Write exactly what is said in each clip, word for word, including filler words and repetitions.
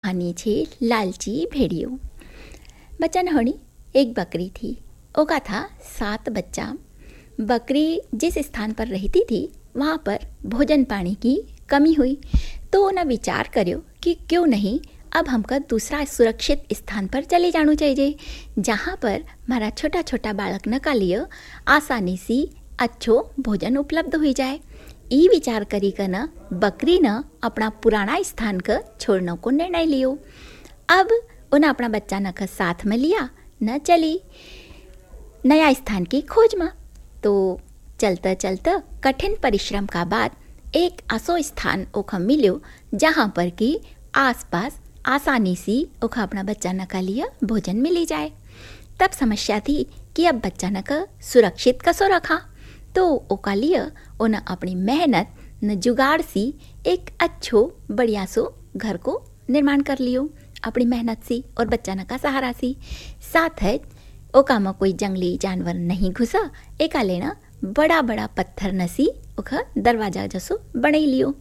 कहानी छे लालची भेड़ियो। बच्चा नहोनी एक बकरी थी। ओका था सात बच्चा। बकरी जिस स्थान पर रहती थी वहाँ पर भोजन पानी की कमी हुई, तो उन्हें विचार करो कि क्यों नहीं अब हमका दूसरा सुरक्षित स्थान पर चले जाना चाहिए, जहाँ पर मारा छोटा छोटा बालक न का लिए आसानी से अच्छो भोजन उपलब्ध हो जाए। ई विचार करी कर न बकरी न अपना पुराना स्थान का छोड़ने को निर्णय लियो। अब उन्हें अपना बच्चा न का साथ में लिया न चली नया स्थान की खोज में। तो चलता चलता कठिन परिश्रम का बाद एक ऐसो स्थान ओखा मिलो जहाँ पर कि आसपास आसानी से ओखा अपना बच्चा न का लिया भोजन मिली जाए। तब समस्या थी कि अब बच्चा न का सुरक्षित कसो रखा। तो ओका लिए उन्हें अपनी मेहनत न जुगाड़ सी एक अच्छो बढ़िया सो घर को निर्माण कर लियो अपनी मेहनत सी और बच्चा न का सहारा सी। साथ है ओका में कोई जंगली जानवर नहीं घुसा। एका लेना बड़ा बड़ा पत्थर नसी ओका दरवाजा जसो बने लियो।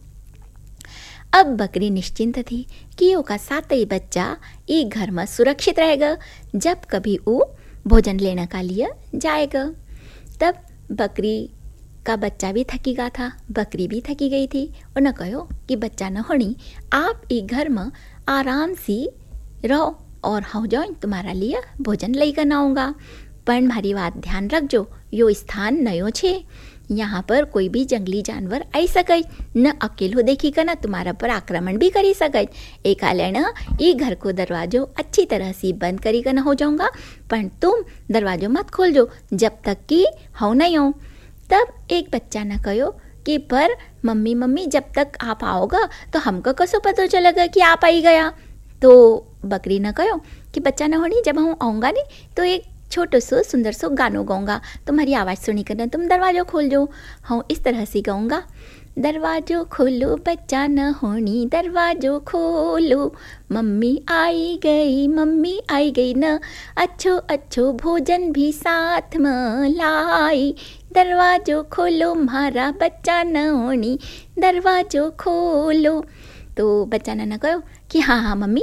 अब बकरी निश्चिंत थी कि ओका सात ही बच्चा एक घर में सुरक्षित रहेगा जब कभी वो भोजन लेने का लिए जाएगा। तब बकरी का बच्चा भी थकी गया था, बकरी भी थकी गई थी। उन्हें कहो कि बच्चा न होनी आप एक घर में आराम से रहो और हो जाओ तुम्हारा लिए भोजन लेकर ना आऊँगा। पर मारी बात ध्यान रखजो, यो स्थान नयो छे, यहाँ पर कोई भी जंगली जानवर आई सके न अकेलो देखी कर न तुम्हारा पर आक्रमण भी करी सके। एक आले न ये घर को दरवाजो अच्छी तरह से बंद करी कर न हो जाऊंगा, पर तुम दरवाजो मत खोल जो जब तक कि हो नहीं हो। तब एक बच्चा न कहो कि पर मम्मी मम्मी जब तक आप आओगा तो हमको कसो पता चलेगा कि आप आई गया। तो बकरी न कहो कि बच्चा न होनी जब हम आऊँगा नहीं तो एक छोटो सो सुंदर सो गानो गाऊंगा, तुम्हारी आवाज़ सुनी कर तुम दरवाजो खोल जो। हाँ इस तरह से गाऊंगा, दरवाजो खोलो बच्चा न होनी दरवाजो खोलो, मम्मी आई गई मम्मी आई गई न, अच्छो अच्छो भोजन भी साथ में लाई, दरवाजो खोलो मारा बच्चा न होनी दरवाजो खोलो। तो बच्चा ने न कहो कि हाँ हाँ मम्मी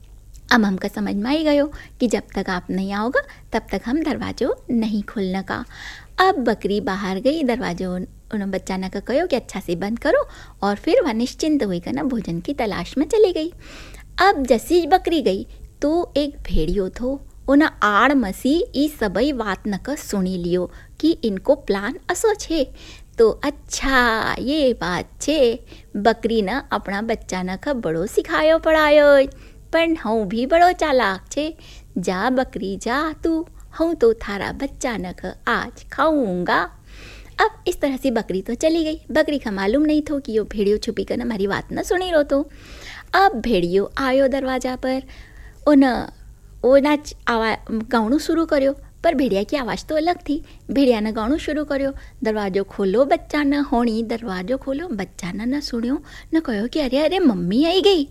अब हमका समझ में आई गयो कि जब तक आप नहीं आओगे तब तक हम दरवाजो नहीं खोलने का। अब बकरी बाहर गई, दरवाजो उन्होंने बच्चा ने कहो कि अच्छा से बंद करो और फिर वह निश्चिंत हुई कर ना भोजन की तलाश में चली गई। अब जैसी बकरी गई तो एक भेड़ियो थो, उन्हें आड़ मसी ई सबई बात न कर सुनी लियो कि इनको प्लान असो छे। तो अच्छा ये बात छे, बकरी न अपना बच्चा न का बड़ो सिखायो पढ़ायो, पर हूँ भी बड़ो चालाक छे। जा बकरी जा तू, हूँ तो थारा बच्चा न क आज खाऊंगा। अब इस तरह से बकरी तो चली गई। बकरी का मालूम नहीं थो कि यो भेड़ियो छुपी कर हमारी बात न सुनी रो। तो अब भेड़ियो आयो दरवाजा पर, उन ओना आवा गाउणु शुरू करो, पर भेड़िया की आवाज़ तो अलग थी। भेड़िया ने गाउणु शुरू करो, दरवाजो खोलो बच्चा न होनी दरवाजो खोलो। बच्चा ने न सुनियो न कहो कि अरे अरे मम्मी आई गई।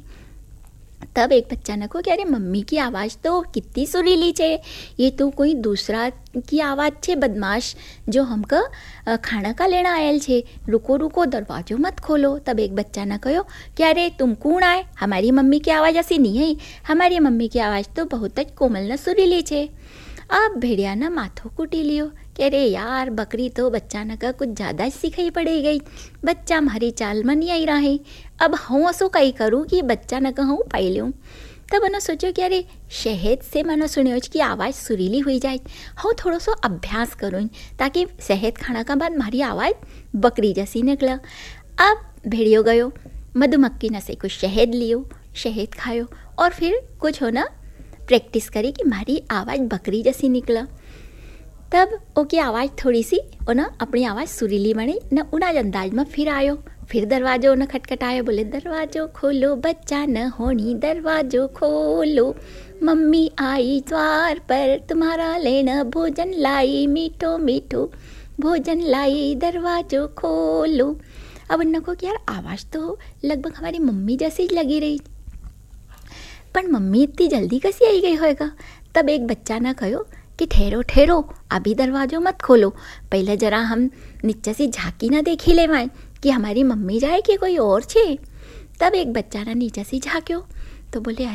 तब एक बच्चा ने कहो कि अरे मम्मी की आवाज़ तो कितनी सुरीली छे, ये तो कोई दूसरा की आवाज़ छे बदमाश जो हमका खाना का लेना आयल छे, रुको रुको दरवाजो मत खोलो। तब एक बच्चा ने कहो कि अरे तुम कौन आए, हमारी मम्मी की आवाज़ ऐसी नहीं है, हमारी मम्मी की आवाज़ तो बहुत कोमल न सुरीली छे। अब भेड़िया ना माथो कुटी लियो कि अरे यार बकरी तो बच्चा न का कुछ ज़्यादा सिखाई पड़ी गई, बच्चा हमारी चाल में नहीं आई रहा है। अब हूँ असो कई करूँ कि बच्चा न कहूँ पाई लूँ। तब मैंने सोचो कि अरे शहद से मैंने सुनियो कि आवाज़ सुरीली हुई जाए, हूँ थोड़ा सा अभ्यास करूँ ताकि शहद खाना का बाद हमारी आवाज़ बकरी जैसी निकला। अब भेड़ियो गयो, मधुमक्खी न से कुछ शहद लियो, शहद खायो और फिर कुछ हो ना प्रैक्टिस करी कि हमारी आवाज़ बकरी जैसी निकला। तब ओकी आवाज़ थोड़ी सी उन अपनी आवाज़ सुरीली बनी न उना अंदाज में फिर आयो, फिर दरवाजो न खटखटायो, बोले दरवाजो खोलो बच्चा न होनी दरवाजो खोलो, मम्मी आई द्वार पर तुम्हारा लेना भोजन लाई, मीठो मीठो भोजन लाई दरवाजो खोलो। अब उन को कि यार आवाज़ तो लगभग हमारी मम्मी जैसी लगी रही, पर मम्मी इतनी जल्दी कैसी आई गई होएगा। तब एक बच्चा ना कहो कि ठहरो ठहरो अभी दरवाजो मत खोलो, पहले जरा हम नीचे से झांकी ना देखी लेवाएं कि हमारी मम्मी जाए कि कोई और छे। तब एक बच्चा ना नीचे से झांक्यो तो बोले